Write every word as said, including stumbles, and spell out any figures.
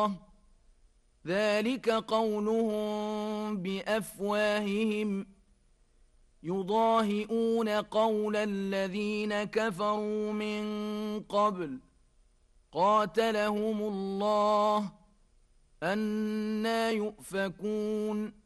ذلك قولهم بأفواههم يضاهئون قول الذين كفروا من قبل قاتلهم الله أنى يؤفكون